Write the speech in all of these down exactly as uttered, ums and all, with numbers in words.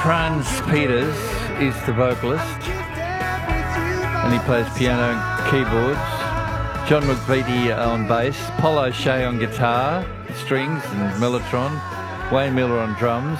Franz Peters is the vocalist, and he plays piano and keyboards. John McVitie on bass, Paul O'Shea on guitar, strings and mellotron, Wayne Miller on drums.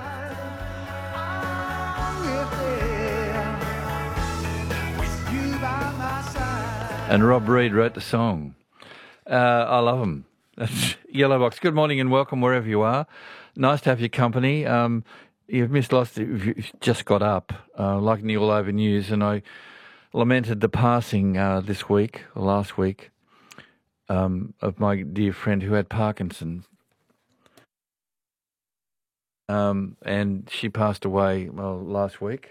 And Rob Reed wrote the song. Uh, I love them. That's Yellow Box. Good morning and welcome wherever you are. Nice to have your company. Um, you've missed lots. You've just got up, uh, like in the All Over News, and I lamented the passing uh, this week, or last week, um, of my dear friend who had Parkinson's. Um, and she passed away, well, last week.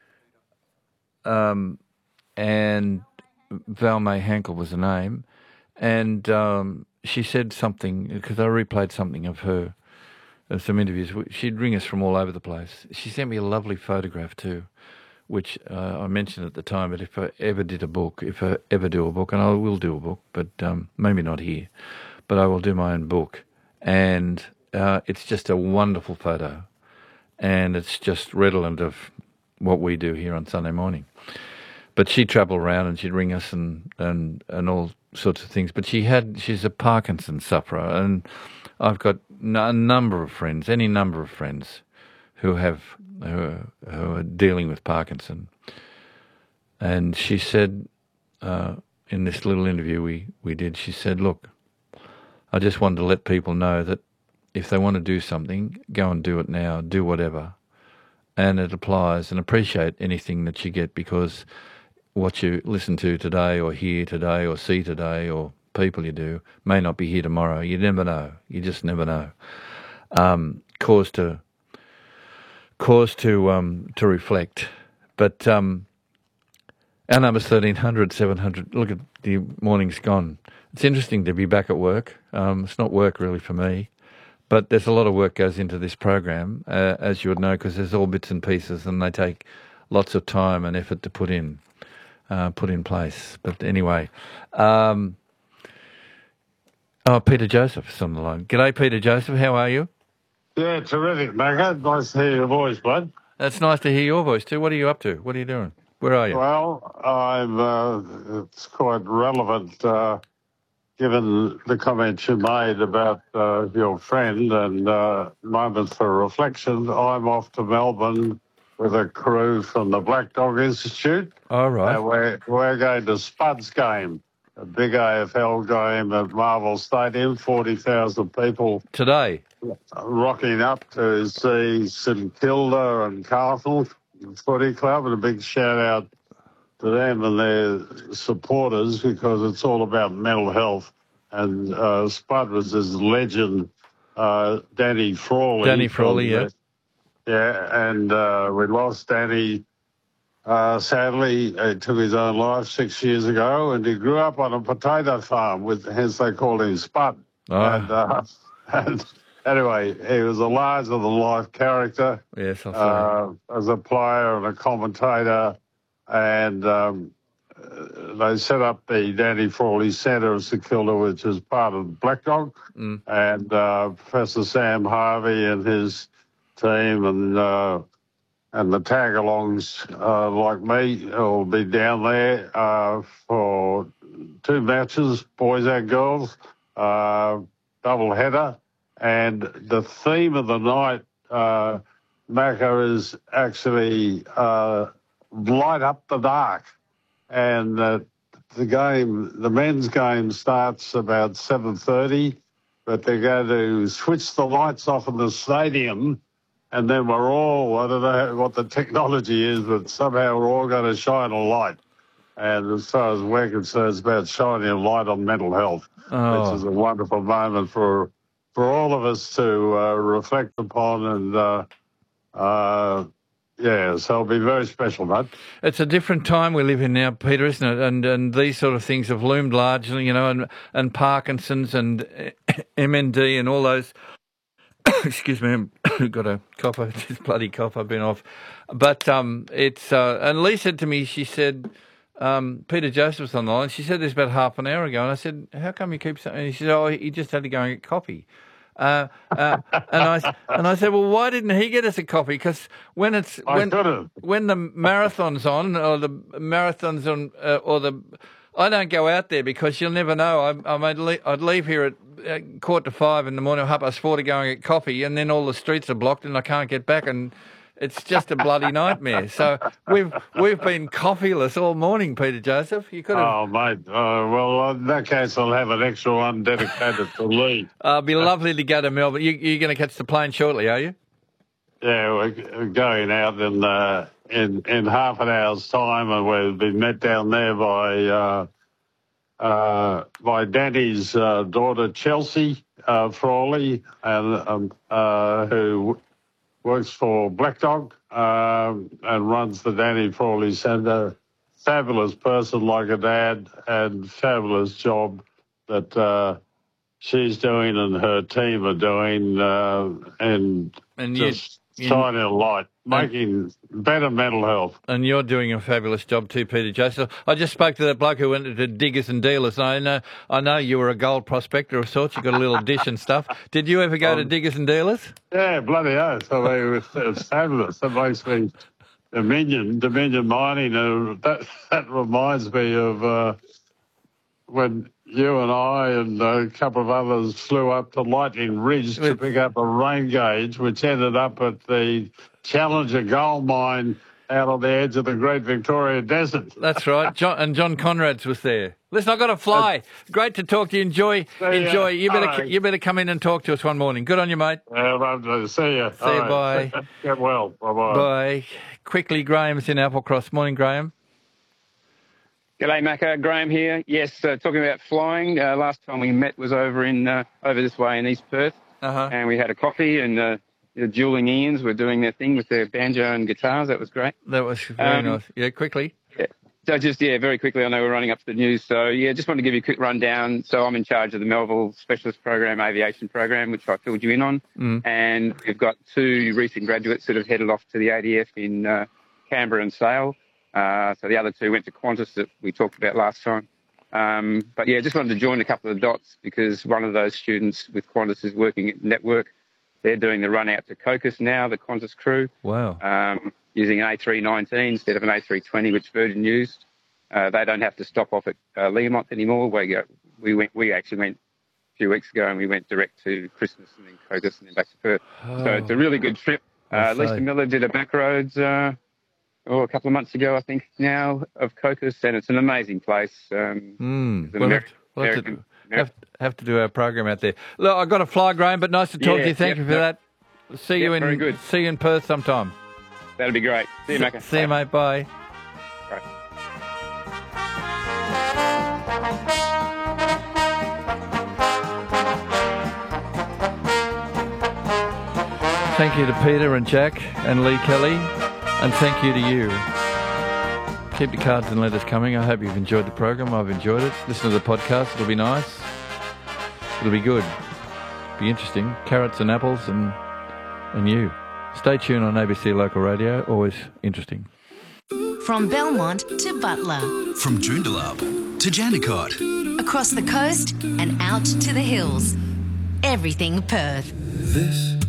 Um, and Val May Hankel was the name. And um, she said something, because I replayed something of her, of some interviews. She'd ring us from all over the place. She sent me a lovely photograph too, which uh, I mentioned at the time, but if I ever did a book, if I ever do a book, and I will do a book, but um, maybe not here, but I will do my own book. And uh, it's just a wonderful photo. And it's just redolent of what we do here on Sunday morning. But she'd travel around and she'd ring us and, and, and all sorts of things. But she had, she's a Parkinson's sufferer, and I've got a number of friends, any number of friends who have, who are, who are dealing with Parkinson. And she said, uh, in this little interview we, we did, she said, look, I just wanted to let people know that if they want to do something, go and do it now, do whatever. And it applies, and appreciate anything that you get, because what you listen to today or hear today or see today or people you do may not be here tomorrow. You never know. You just never know. Um, cause to cause to um, to reflect. But um, our number's thirteen hundred, seven hundred. Look at the morning's gone. It's interesting to be back at work. Um, it's not work really for me. But there's a lot of work goes into this program, uh, as you would know, because there's all bits and pieces, and they take lots of time and effort to put in, uh, put in place. But anyway, um, oh, Peter Joseph is on the line. G'day, Peter Joseph. How are you? Yeah, terrific, Macca. Nice to hear your voice, bud. That's nice to hear your voice too. What are you up to? What are you doing? Where are you? Well, I'm. Uh, it's quite relevant. Uh, Given the comments you made about uh, your friend and uh, moments for reflection, I'm off to Melbourne with a crew from the Black Dog Institute. All right. And we're, we're going to Spuds game, a big A F L game at Marvel Stadium, forty thousand people. Today? Rocking up to see St Kilda and Castle Footy Club, and a big shout out to them and their supporters, because it's all about mental health. And uh, Spud was his legend, uh, Danny Frawley. Danny Frawley, yeah. Yeah, and uh, we lost Danny, uh, sadly. He took his own life six years ago, and he grew up on a potato farm, with, hence they called him Spud. Oh. And, uh, and anyway, he was a larger-than-life character. Yes, uh, as a player and a commentator. And um, they set up the Danny Frawley Centre of St Kilda, which is part of Black Dog. Mm. And uh, Professor Sam Harvey and his team and uh, and the tag-alongs uh, like me will be down there uh, for two matches, boys and girls, uh, double header. And the theme of the night, uh, Macca, is actually Uh, light up the dark. And uh, the game, the men's game starts about seven thirty, but they're going to switch the lights off in the stadium, and then we're all, I don't know what the technology is, but somehow we're all going to shine a light. And as far as we're concerned, it's about shining a light on mental health, oh. which is a wonderful moment for for all of us to uh, reflect upon and uh, uh, yeah, so it'll be very special, mate. It's a different time we live in now, Peter, isn't it? And and these sort of things have loomed largely, you know, and and Parkinson's and M N D and all those. Excuse me, I've got a cough. This bloody cough. I've been off, but um, it's uh, and Lee said to me, she said, um, Peter Joseph's on the line. She said this about half an hour ago, and I said, how come you keep saying? And she said, oh, he just had to go and get coffee. Uh, uh, and I and I said, well, why didn't he get us a coffee? Because when it's I when could've. when the marathon's on or the marathon's on uh, or the I don't go out there because you'll never know. I, I might leave, I'd leave here at uh, quarter to five in the morning, half past four to go and get coffee, and then all the streets are blocked and I can't get back, and it's just a bloody nightmare. So we've we've been coffeeless all morning, Peter Joseph. You could have. Oh, mate. Uh, well, in that case, I'll have an extra one dedicated to Lee. Uh, it'd be lovely to go to Melbourne. You, you're going to catch the plane shortly, are you? Yeah, we're going out in uh, in in half an hour's time, and we'll be met down there by uh, uh, by Danny's uh, daughter Chelsea uh, Frawley, and um, uh, who works for Black Dog uh, and runs the Danny Frawley Centre. Fabulous person like a dad, and fabulous job that uh, she's doing and her team are doing, uh, and, And you- just you- shining a light, making better mental health. And you're doing a fabulous job too, Peter Joseph. I just spoke to that bloke who went to Diggers and Dealers. And I know, I know you were a gold prospector of sorts. You got a little dish and stuff. Did you ever go Um, to Diggers and Dealers? Yeah, bloody oath. I mean, it's, it's fabulous. It makes me Dominion, Dominion Mining. Uh, that that reminds me of uh, when you and I and a couple of others flew up to Lightning Ridge to With- pick up a rain gauge, which ended up at the Challenger gold mine out on the edge of the Great Victoria Desert. That's right. John, and John Conrad's was there. Listen, I've got to fly. Great to talk to you. Enjoy. ya. Enjoy. You better All right. you better come in and talk to us one morning. Good on you, mate. Uh, love to see you. See you, bye. Get well. Bye-bye. Bye. Quickly, Graham's in Applecross. Morning, Graham. G'day, Macca. Graham here. Yes, uh, talking about flying. Uh, last time we met was over in uh, over this way in East Perth, Uh-huh. and we had a coffee. And uh, the Dueling Ians were doing their thing with their banjo and guitars. That was great. That was very Um, nice. Yeah, quickly. So just yeah, very quickly. I know we're running up to the news, so yeah, just wanted to give you a quick rundown. So I'm in charge of the Melville Specialist Program, Aviation Program, which I filled you in on, Mm. and we've got two recent graduates that have headed off to the A D F in uh, Canberra and Sale. Uh, so the other two went to Qantas that we talked about last time. Um, but yeah, just wanted to join a couple of dots because one of those students with Qantas is working at Network. They're doing the run out to Cocos now, the Qantas crew, Wow. um, using an A three nineteen instead of an A three twenty, which Virgin used. Uh, they don't have to stop off at uh, Learmont anymore. We go, we went, we actually went a few weeks ago and we went direct to Christmas and then Cocos and then back to Perth. So it's a really good trip. Uh, I Lisa say. Miller did a back roads, uh, oh, a couple of months ago, I think now, of Cocos, and it's an amazing place. Um, Mm. the We'll have, Ameri- to, we'll have, to, American- have, have to do our program out there. Look, I've got to fly, Graham, but nice to talk Yeah, to you. Thank yep, you for yep. that. See you Yep, in very good. see you in Perth sometime. That'd be great. See you, Macca. See you, mate. Bye. Bye. Thank you to Peter and Jack and Lee Kelly, and thank you to you. Keep your cards and letters coming. I hope you've enjoyed the program. I've enjoyed it. Listen to the podcast. It'll be nice. It'll be good. Be interesting. Carrots and apples and and you. Stay tuned on A B C Local Radio. Always interesting. From Belmont to Butler, From Joondalup to Jandakot. across the coast and out to the hills. Everything Perth. This